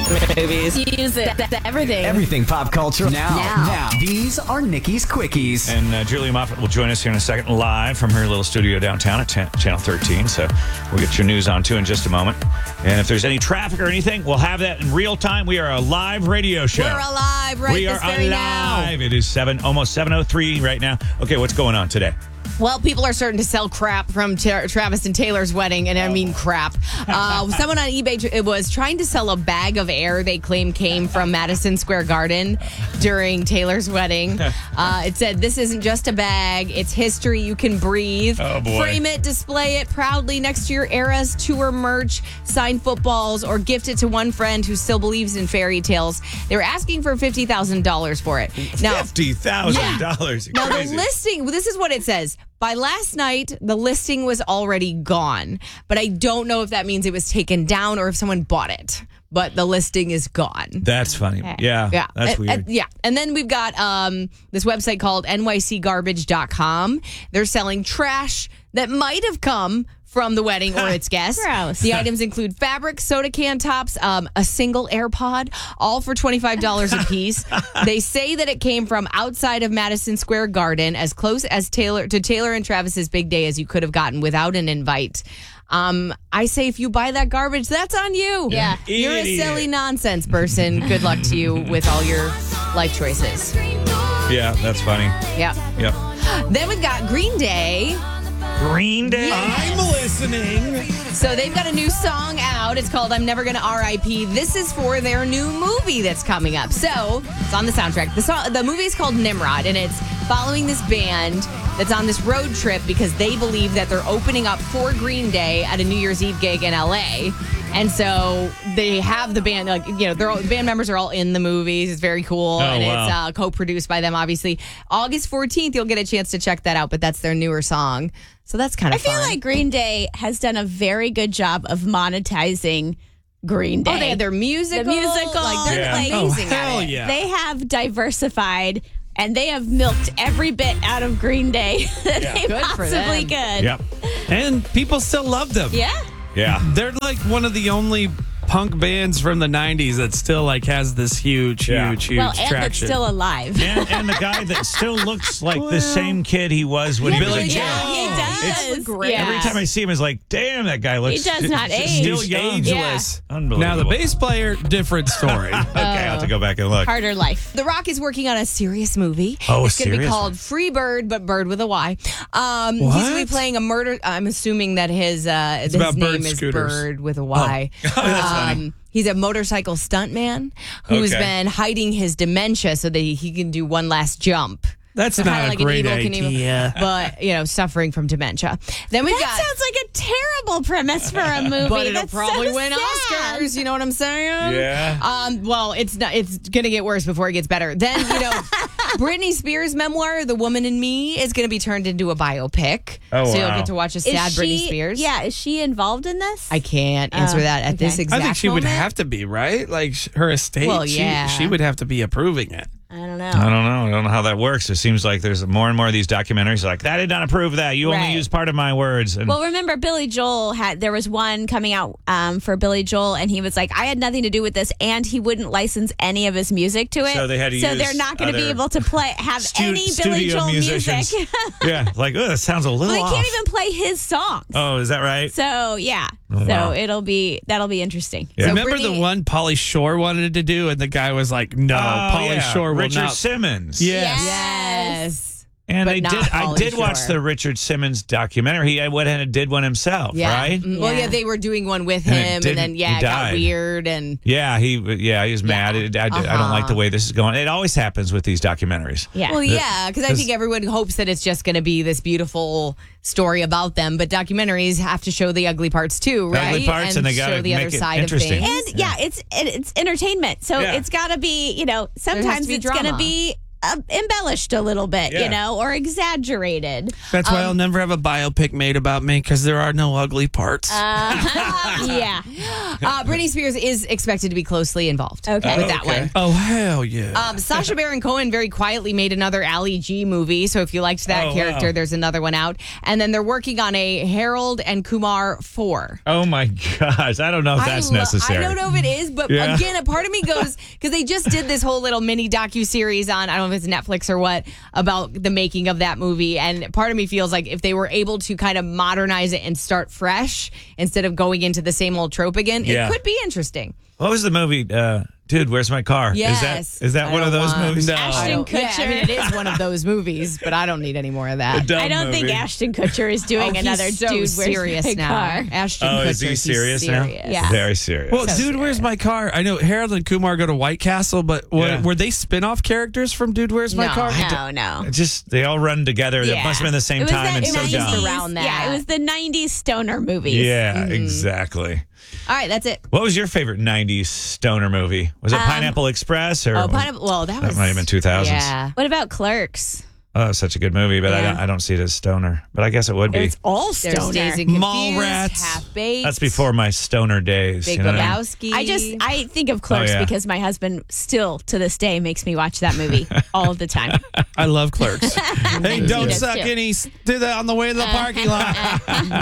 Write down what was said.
movies. Music. Everything. Everything pop culture. Now. These are Nikki's Quickies. And Julia Moffat will join us here in a second live from her little studio downtown at Channel 13. So we'll get your news on too in just a moment. And if there's any traffic or anything, we'll have that in real time. We are a live radio show. We're alive right this very now. It is almost 7:03 right now. Okay, what's going on today? Well, people are starting to sell crap from Travis and Taylor's wedding, and I mean crap. Someone on eBay was trying to sell a bag of air they claim came from Madison Square Garden during Taylor's wedding. It said, "This isn't just a bag. It's history you can breathe. Oh, boy. Frame it, display it proudly next to your Eras Tour merch, sign footballs, or gift it to one friend who still believes in fairy tales." They were asking for $50,000 for it. Now, $50,000. Now, the listing, this is what it says. By last night, the listing was already gone, but I don't know if that means it was taken down or if someone bought it. But the listing is gone. That's funny. Yeah. That's weird. Yeah. And then we've got this website called nycgarbage.com. They're selling trash that might have come from the wedding or its guests. Gross. The items include fabric, soda can tops, a single AirPod, all for $25 a piece. They say that it came from outside of Madison Square Garden, as close as Taylor and Travis's big day as you could have gotten without an invite. I say if you buy that garbage, that's on you. Yeah. You're a Idiot. silly nonsense person. Good luck to you with all your life choices. Yeah, that's funny. Yeah. Yep. Then we've got Green Day. Green Day. I'm listening. So they've got a new song out. It's called I'm Never Gonna R.I.P. This is for their new movie that's coming up. So it's on the soundtrack. The movie is called Nimrod, and it's following this band that's on this road trip because they believe that they're opening up for Green Day at a New Year's Eve gig in L.A., and so they have the band, the band members are all in the movies. It's very cool. And wow. it's co-produced by them, obviously. August 14th, you'll get a chance to check that out, but that's their newer song. So that's kind of fun. I feel like Green Day has done a very good job of monetizing Green Day. Oh, they had their musical. The musical. Like, they're Yeah. amazing hell at it. yeah. They have diversified, and they have milked every bit out of Green Day that they Good for possibly them. could. Yep. And people still love them. Yeah. Yeah. They're like one of the only punk bands from the 90s that still like has this huge Well, and that's traction. still alive. And the guy that still looks like the same kid he was when Billy he Joel. Yeah, he does. It's great. Yeah. Every time I see him, it's like, damn, that guy looks. He does not age. Still He's young. ageless. Unbelievable. Now the bass player, different story. Okay, I'll have to go back and look. Harder life. The Rock is working on a serious movie. Oh, it's going to be serious? called Free Bird, but Bird with a Y. He's going to be playing a murder. I'm assuming that his about name bird is scooters. Bird with a Y. That's funny. He's a motorcycle stuntman who's Okay. been hiding his dementia so that he can do one last jump. That's Kinda not a like an great Evel idea. But, suffering from dementia. Then we've That got. sounds like a terrible premise for a movie. But it'll That's probably so win sad. Oscars. You know what I'm saying? Yeah. Well, it's not. It's gonna get worse before it gets better. Then Britney Spears' memoir, "The Woman in Me," is gonna be turned into a biopic. Oh, so you'll wow. get to watch a Is sad Britney she- Spears. Yeah, is she involved in this? I can't answer that at this okay. exact I think she would moment. have to be, right? Like her estate, Well, yeah. she would have to be approving it. I don't know. I don't know how that works. It seems like there's more and more of these documentaries like, I did not approve that. You only Right. used part of my words. And Well, remember Billy Joel there was one coming out for Billy Joel, and he was like, I had nothing to do with this, and he wouldn't license any of his music to it. So they had to So use they're not going to be other able to have any Billy studio Joel musicians. music. yeah, like, oh, that sounds a little They off. can't even play his songs. Oh, is that right? So yeah, wow. so that'll be interesting. Yeah. So Remember Britney- the one Pauly Shore wanted to do, and the guy was like, "No, Oh, Pauly yeah. Shore will Richard not." Simmons. Yes. Yes. And But I not did Pauly watch Shore. the Richard Simmons documentary. He went ahead and did one himself, Yeah. right? Mm, Well, Yeah. yeah, they were doing one with And it him, and didn't- then he it got died. weird, and Yeah, he was mad. I don't like the way this is going. It always happens with these documentaries. Yeah. Well, yeah, because I think everyone hopes that it's just going to be this beautiful story about them, but documentaries have to show the ugly parts too, The right? ugly parts, and they gotta show the make other it side of interesting. things. And it's entertainment, so Yeah. it's got to be. to Sometimes be it's going to drama. be embellished a little bit, Yeah. or exaggerated. That's why I'll never have a biopic made about me because there are no ugly parts. Yeah. Britney Spears is expected to be closely involved with that one. Oh, hell yeah. Sacha Baron Cohen very quietly made another Ali G movie. So if you liked that Oh, character, wow. there's another one out. And then they're working on a Harold and Kumar 4. Oh my gosh, I don't know if that's necessary. I don't know if it is, but Yeah. again, a part of me goes, because they just did this whole little mini docuseries on, I don't know if it's Netflix or what, about the making of that movie. And part of me feels like if they were able to kind of modernize it and start fresh instead of going into the same old trope again, Yeah. it could be interesting. What was the movie? Dude, Where's My Car? Yes. Is that I one of don't those want- movies? No. Ashton Yeah, I mean, Kutcher. it is one of those movies, but I don't need any more of that. Dumb I don't think movie. Ashton Kutcher is doing Oh, another he's so Dude, Where's serious My now. Car? Ashton Oh, Kutcher, is he he's serious now? serious. Yeah. Very serious. Well, Dude, Where's My Car? I know Harold and Kumar go to White Castle, but Yeah. were they spin-off characters from Dude, Where's My No. Car? No. Just they all run together. They Yeah. must have been the same It was time that and so 90s dumb. around that. Yeah, it was the 90s stoner movies. Yeah, exactly. All right, that's it. What was your favorite 90s stoner movie? Was it Pineapple Express or Oh, Pineapple. Well, that was. might have been 2000s. Yeah. What about Clerks? Oh, that's such a good movie, but Yeah. I don't see it as stoner. But I guess it would be. It's all There's stoner. Dazed and Confused, Mallrats. Half Baked. That's before my stoner days. Big you know what I mean? Lebowski. I think of Clerks yeah. because my husband still to this day makes me watch that movie all the time. I love Clerks. Hey, don't does suck too. any. Do that on the way to the parking lot.